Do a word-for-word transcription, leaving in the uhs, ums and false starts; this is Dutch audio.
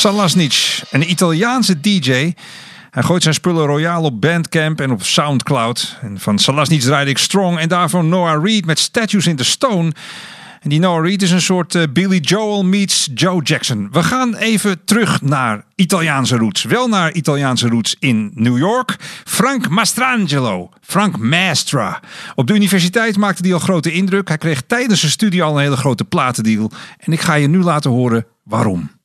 Salasnic, een Italiaanse D J. Hij gooit zijn spullen royaal op Bandcamp en op Soundcloud. En van Salasnic draaide ik Strong en daarvan Noah Reid met Statues in the Stone. En die Noah Reid is een soort uh, Billy Joel meets Joe Jackson. We gaan even terug naar Italiaanse roots. Wel naar Italiaanse roots in New York. Frank Mastrangelo. Frank Mastra. Op de universiteit maakte hij al grote indruk. Hij kreeg tijdens zijn studie al een hele grote platendeal. En ik ga je nu laten horen waarom.